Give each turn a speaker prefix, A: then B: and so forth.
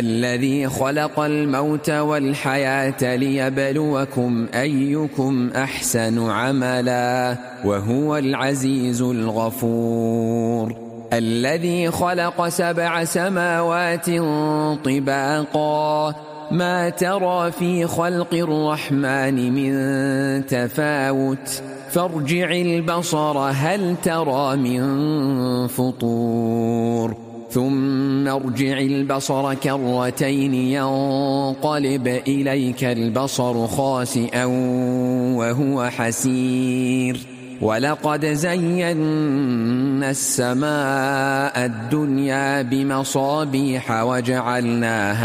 A: الذي خلق الموت والحياة ليبلوكم أيكم أحسن عملا وهو العزيز الغفور. الذي خلق 7 سماوات طباقا ما ترى في خلق الرحمن من تفاوت فارجع البصر هل ترى من فطور ثم ارجع البصر كرتين ينقلب إليك البصر خاسئا وهو حسير ولقد زينا السماء الدنيا بمصابيح وجعلناها